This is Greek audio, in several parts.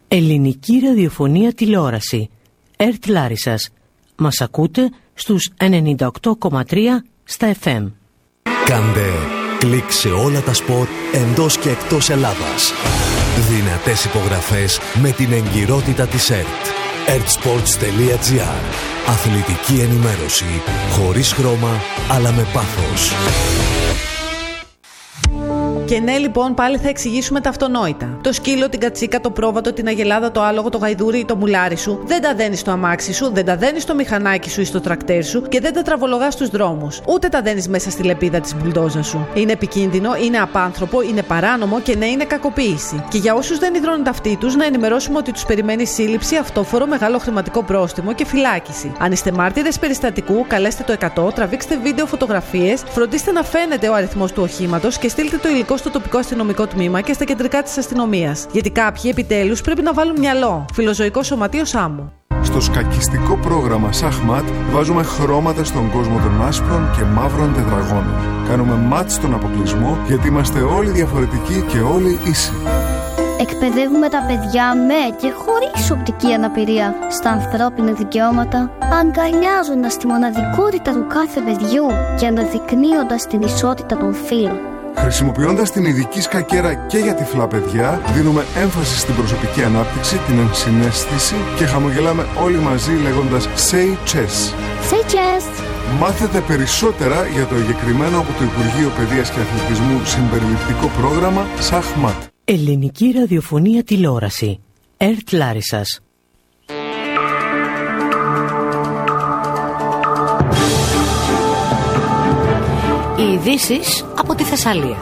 Ελληνική ραδιοφωνία τηλεόραση. ΕΡΤ Λάρισσας. Μας ακούτε στους 98,3 στα FM. Κάντε κλικ σε όλα τα σποτ εντός και εκτός Ελλάδας. Δυνατές υπογραφές με την εγκυρότητα της ΕΡΤ. ertsports.gr. Αθλητική ενημέρωση χωρίς χρώμα αλλά με πάθος. Και ναι, λοιπόν, πάλι θα εξηγήσουμε τα αυτονόητα. Το σκύλο, την κατσίκα, το πρόβατο, την αγελάδα, το άλογο, το γαϊδούρι ή το μουλάρι σου δεν τα δένεις στο αμάξι σου, δεν τα δένεις στο μηχανάκι σου ή στο τρακτέρ σου και δεν τα τραβολογάς στους δρόμους. Ούτε τα δένεις μέσα στη λεπίδα της μπουλντόζας σου. Είναι επικίνδυνο, είναι απάνθρωπο, είναι παράνομο και ναι, είναι κακοποίηση. Και για όσους δεν υδρώνουν ταυτί τους, να ενημερώσουμε ότι τους περιμένει σύλληψη, αυτόφορο, μεγάλο χρηματικό πρόστιμο και φυλάκιση. Αν είστε μάρτυρες περιστατικού, καλέστε το 100, τραβήξτε βίντεο, φωτογραφίες, φροντίστε να φαίνεται ο αριθμός του οχήματος και στείλτε το υλικό στο τοπικό αστυνομικό τμήμα και στα κεντρικά της αστυνομίας. Γιατί κάποιοι επιτέλους πρέπει να βάλουν μυαλό. Φιλοζωικό Σωματείο Σάμου. Στο σκακιστικό πρόγραμμα Σαχμάτ βάζουμε χρώματα στον κόσμο των άσπρων και μαύρων τετραγώνων. Κάνουμε μάτς στον αποκλεισμό γιατί είμαστε όλοι διαφορετικοί και όλοι ίσοι. Εκπαιδεύουμε τα παιδιά με και χωρίς οπτική αναπηρία στα ανθρώπινα δικαιώματα, αγκαλιάζοντας τη μοναδικότητα του κάθε παιδιού και αναδεικνύοντας την ισότητα των φύλων. Χρησιμοποιώντας την ειδική σκακέρα και για τυφλά παιδιά, δίνουμε έμφαση στην προσωπική ανάπτυξη, την ενσυναίσθηση και χαμογελάμε όλοι μαζί λέγοντας Say Chess. Say Chess! Μάθετε περισσότερα για το εγκεκριμένο από το Υπουργείο Παιδείας και Αθλητισμού συμπεριληπτικό πρόγραμμα Σαχμάτ. Ελληνική ραδιοφωνία τηλεόραση. ΕΡΤ Λάρισσας. Οι ειδήσεις από τη Θεσσαλία.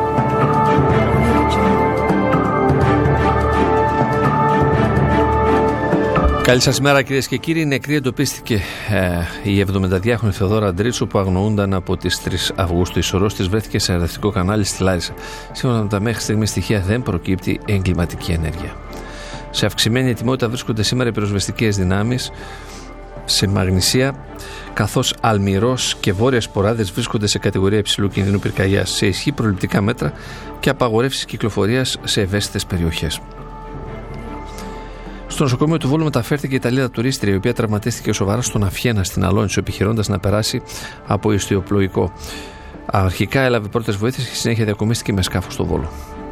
Καλή σας ημέρα, κυρίες και κύριοι. Νεκρή εντοπίστηκε η 72χρονη Θεοδώρα Αντρίτσου που αγνοούνταν από τις 3 Αυγούστου. Η σωρός της βρέθηκε σε αρδευτικό κανάλι στη Λάρισα. Σύμφωνα με τα μέχρι στιγμή στοιχεία, δεν προκύπτει εγκληματική ενέργεια. Σε αυξημένη ετοιμότητα βρίσκονται σήμερα οι πυροσβεστικές δυνάμεις σε Μαγνησία, καθώς Αλμυρός και Βόρειας Ποράδες βρίσκονται σε κατηγορία υψηλού κινδύνου πυρκαγιάς. Σε ισχύ προληπτικά μέτρα και απαγορεύσεις κυκλοφορίας σε ευαίσθητες περιοχές. Στο νοσοκομείο του Βόλου μεταφέρθηκε η Ιταλίδα τουρίστρια, η οποία τραυματίστηκε σοβαρά στον Αφιένα στην Αλόνισο, επιχειρώντας να περάσει από ιστιοπλοϊκό. Αρχικά έλαβε πρώτες βοήθειες και συνέχεια διακομίστηκε με σκάφο στο Βόλο.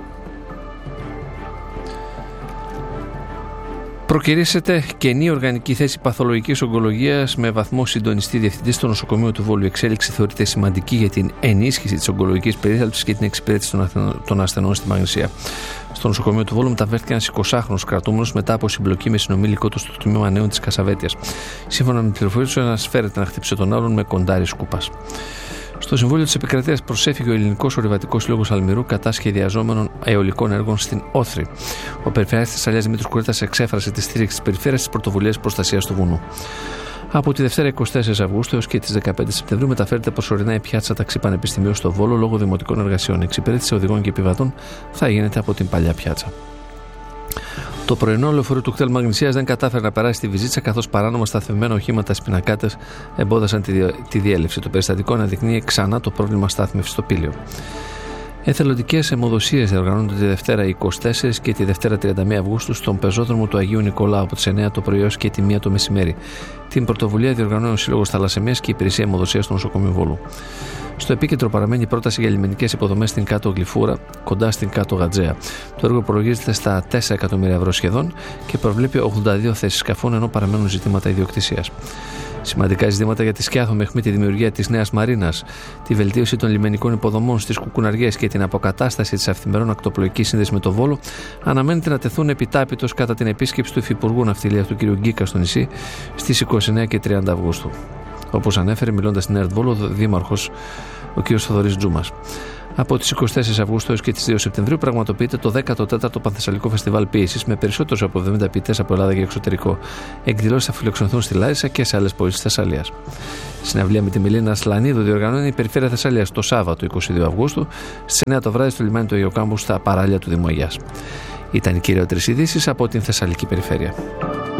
Προκυρήσεται καινή οργανική θέση παθολογικής ογκολογίας με βαθμό συντονιστή διευθυντή στο νοσοκομείο του Βόλου. Η εξέλιξη θεωρείται σημαντική για την ενίσχυση της ογκολογικής περίθαλψης και την εξυπηρέτηση των ασθενών στη Μαγνησία. Στο νοσοκομείο του Βόλου μεταφέρθηκε ένας 20χρονος κρατούμενος μετά από συμπλοκή με συνομήλικό του στο τμήμα νέων της Κασαβέτιας. Σύμφωνα με πληροφορίες, ο ένας φέρεται να χτύψει τον άλλον με κοντάρι σκούπας. Στο Συμβούλιο της Επικρατείας προσέφηκε ο Ελληνικός Ορειβατικός Σύλλογος Αλμυρού κατά σχεδιαζόμενων αιωλικών έργων στην Όθρη. Ο Περιφερειάρχης της Θεσσαλίας Δημήτρης Κουρέτας εξέφρασε τη στήριξη της περιφέρειας στις πρωτοβουλίες προστασίας του βουνού. Από τη Δευτέρα 24 Αυγούστου έως και τις 15 Σεπτεμβρίου μεταφέρεται προσωρινά η πιάτσα ταξί Πανεπιστημίου στο Βόλο λόγω δημοτικών εργασιών. Η εξυπηρέτηση οδηγών και επιβατών θα γίνεται από την παλιά πιάτσα. Το πρωινό λεωφορείο του κτέλ Μαγνησίας δεν κατάφερε να περάσει τη Βυζίτσα, καθώς παράνομα σταθμευμένα οχήματα σπινακάτες εμπόδισαν τη διέλευση. Το περιστατικό αναδεικνύει ξανά το πρόβλημα στάθμευσης στο Πήλιο. Εθελοντικές αιμοδοσίες διοργανώνονται τη Δευτέρα 24 και τη Δευτέρα 31 Αυγούστου στον πεζόδρομο του Αγίου Νικολάου από τις 9 το πρωί έως και τη 1 το μεσημέρι. Την πρωτοβουλία διοργανώνει ο Σύλλογος Θαλασσεμίας και η Υπηρεσία Αιμοδοσίας του Νοσοκομείου Βόλου. Στο επίκεντρο παραμένει η πρόταση για λιμενικές υποδομές στην Κάτω Γλυφούρα, κοντά στην Κάτω Γατζέα. Το έργο υπολογίζεται στα 4 εκατομμύρια ευρώ σχεδόν και προβλέπει 82 θέσεις σκαφών, ενώ παραμένουν ζητήματα ιδιοκτησίας. Σημαντικά ζητήματα για τη Σκιάθο Μεχμή, τη δημιουργία της Νέας Μαρίνας, τη βελτίωση των λιμενικών υποδομών στις Κουκουναριές και την αποκατάσταση της αυθημερών ακτοπλοϊκής σύνδεσης με το Βόλο αναμένεται να τεθούν επιτάπητος κατά την επίσκεψη του Υφυπουργού Ναυτιλίας του κ. Γκίκα στο νησί στις 29 και 30 Αυγούστου. Όπως ανέφερε μιλώντας στην ΕΡΤ Βόλο ο Δήμαρχος ο κ. Θοδωρής Τζούμας. Από τις 24 Αυγούστου έως και τις 2 Σεπτεμβρίου πραγματοποιείται το 14ο Πανθεσσαλικό Φεστιβάλ Ποίησης με περισσότερους από 70 ποιητές από Ελλάδα και εξωτερικό. Εκδηλώσεις θα φιλοξενηθούν στη Λάρισα και σε άλλες πόλεις της Θεσσαλίας. Συναυλία με τη Μελίνα Ασλανίδου διοργανώνει η Περιφέρεια Θεσσαλίας το Σάββατο 22 Αυγούστου στις 9 το βράδυ στο λιμάνι του Αγίου Κάμπου στα παράλια του Δημού Αγιάς. Ήταν οι κυριότερες ειδήσεις από την Θεσσαλική Περιφέρεια.